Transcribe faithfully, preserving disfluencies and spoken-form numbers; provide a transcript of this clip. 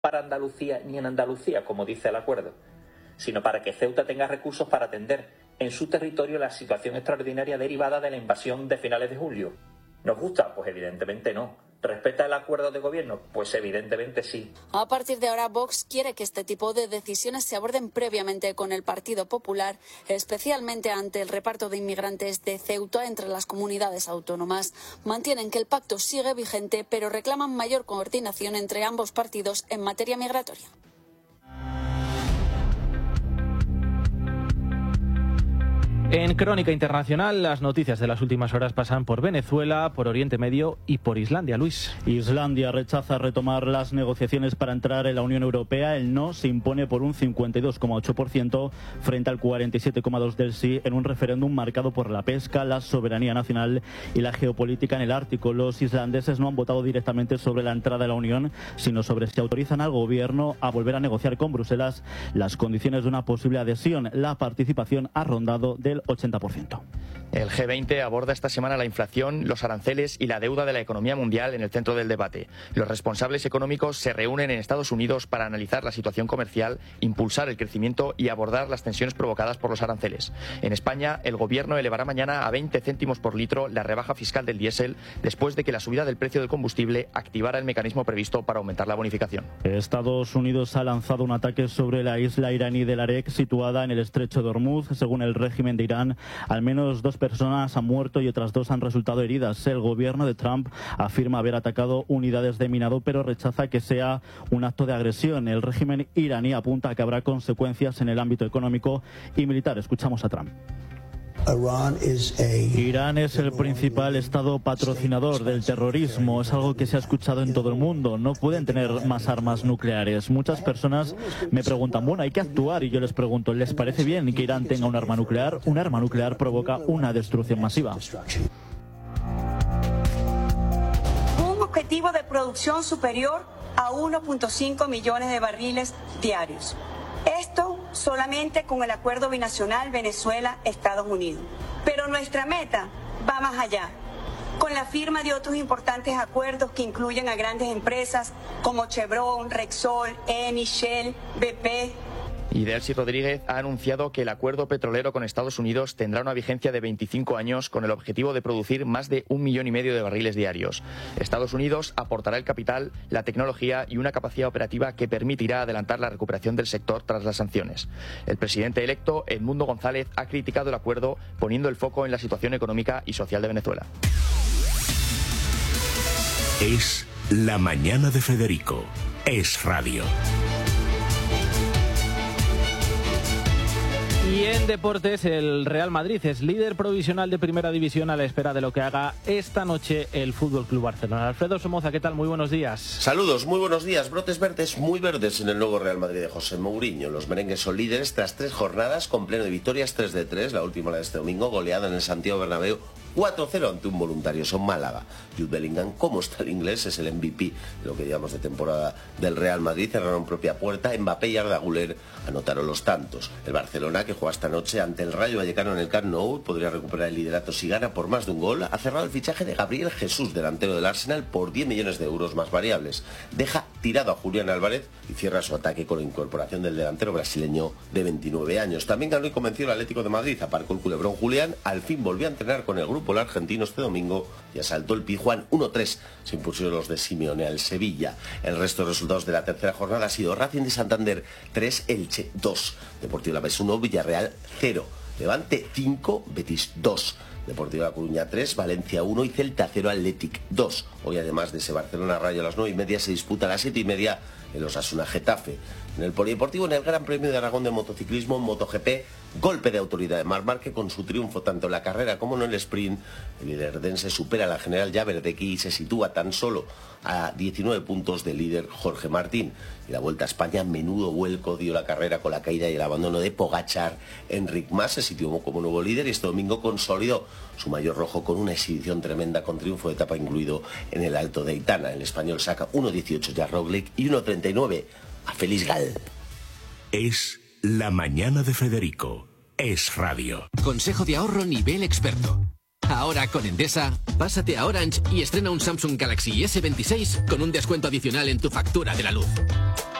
para Andalucía ni en Andalucía, como dice el acuerdo, sino para que Ceuta tenga recursos para atender en su territorio la situación extraordinaria derivada de la invasión de finales de julio. ¿Nos gusta? Pues evidentemente no. ¿Respeta el acuerdo de gobierno? Pues evidentemente sí. A partir de ahora, Vox quiere que este tipo de decisiones se aborden previamente con el Partido Popular, especialmente ante el reparto de inmigrantes de Ceuta entre las comunidades autónomas. Mantienen que el pacto sigue vigente, pero reclaman mayor coordinación entre ambos partidos en materia migratoria. En Crónica Internacional, las noticias de las últimas horas pasan por Venezuela, por Oriente Medio y por Islandia. Luis. Islandia rechaza retomar las negociaciones para entrar en la Unión Europea. El no se impone por un cincuenta y dos coma ocho por ciento frente al cuarenta y siete coma dos por ciento del sí en un referéndum marcado por la pesca, la soberanía nacional y la geopolítica en el Ártico. Los islandeses no han votado directamente sobre la entrada a la Unión, sino sobre si autorizan al gobierno a volver a negociar con Bruselas las condiciones de una posible adhesión. La participación ha rondado del ochenta por ciento. El G veinte aborda esta semana la inflación, los aranceles y la deuda de la economía mundial en el centro del debate. Los responsables económicos se reúnen en Estados Unidos para analizar la situación comercial, impulsar el crecimiento y abordar las tensiones provocadas por los aranceles. En España, el gobierno elevará mañana a veinte céntimos por litro la rebaja fiscal del diésel después de que la subida del precio del combustible activara el mecanismo previsto para aumentar la bonificación. Estados Unidos ha lanzado un ataque sobre la isla iraní de Larek, situada en el estrecho de Hormuz. Según el régimen de Irán, al menos dos personas han muerto y otras dos han resultado heridas. El gobierno de Trump afirma haber atacado unidades de minado, pero rechaza que sea un acto de agresión. El régimen iraní apunta a que habrá consecuencias en el ámbito económico y militar. Escuchamos a Trump. Irán es el principal estado patrocinador del terrorismo. Es algo que se ha escuchado en todo el mundo. No pueden tener más armas nucleares. Muchas personas me preguntan, bueno, hay que actuar. Y yo les pregunto, ¿les parece bien que Irán tenga un arma nuclear? Un arma nuclear provoca una destrucción masiva. Un objetivo de producción superior a uno punto cinco millones de barriles diarios. Esto solamente con el acuerdo binacional Venezuela-Estados Unidos. Pero nuestra meta va más allá, con la firma de otros importantes acuerdos que incluyen a grandes empresas como Chevron, Repsol, Eni, Shell, B P. Y Delcy Rodríguez ha anunciado que el acuerdo petrolero con Estados Unidos tendrá una vigencia de veinticinco años con el objetivo de producir más de un millón y medio de barriles diarios. Estados Unidos aportará el capital, la tecnología y una capacidad operativa que permitirá adelantar la recuperación del sector tras las sanciones. El presidente electo, Edmundo González, ha criticado el acuerdo poniendo el foco en la situación económica y social de Venezuela. Es la mañana de Federico. Es radio. Y en deportes, el Real Madrid es líder provisional de Primera División a la espera de lo que haga esta noche el F C Barcelona. Alfredo Somoza, ¿qué tal? Muy buenos días. Saludos, muy buenos días. Brotes verdes, muy verdes en el nuevo Real Madrid de José Mourinho. Los merengues son líderes tras tres jornadas con pleno de victorias, tres de tres, la última la de este domingo, goleada en el Santiago Bernabéu cuatro cero ante un voluntario, son Málaga. Jude Bellingham, como está el inglés, es el M V P de lo que llevamos de temporada del Real Madrid. Cerraron propia puerta, Mbappé y Arda Güler anotaron los tantos. El Barcelona, que juega esta noche ante el Rayo Vallecano en el Camp Nou, podría recuperar el liderato si gana por más de un gol. Ha cerrado el fichaje de Gabriel Jesús, delantero del Arsenal, por diez millones de euros más variables. Deja tirado a Julián Álvarez y cierra su ataque con la incorporación del delantero brasileño de veintinueve años. También ganó y convenció el Atlético de Madrid. Aparcó el culebrón Julián, al fin volvió a entrenar con el grupo el argentino este domingo y asaltó el Pizjuán uno tres. Se impusieron los de Simeone al Sevilla. El resto de resultados de la tercera jornada ha sido Racing de Santander tres, Elche dos, Deportivo Alavés uno, Villarreal cero, Levante cinco, Betis dos, Deportivo La Coruña tres, Valencia uno y Celta cero, Athletic dos. Hoy, además de ese Barcelona Rayo a las nueve y media, se disputa a las siete y media el Osasuna Getafe. En el Polideportivo, en el Gran Premio de Aragón de motociclismo, en MotoGP, golpe de autoridad de Marc Márquez con su triunfo tanto en la carrera como en el sprint. El líder dense supera a la general Javerdecki y se sitúa tan solo a diecinueve puntos del líder Jorge Martín. Y la Vuelta a España, menudo vuelco dio la carrera con la caída y el abandono de Pogačar. Enric Mas se situó como nuevo líder y este domingo consolidó su maillot rojo con una exhibición tremenda, con triunfo de etapa incluido en el Alto de Aitana. El español saca uno dieciocho ya Roglic y uno treinta y nueve a Félix Gal. Es la mañana de Federico. Es radio. Consejo de ahorro nivel experto. Ahora con Endesa, pásate a Orange y estrena un Samsung Galaxy ese veintiséis con un descuento adicional en tu factura de la luz.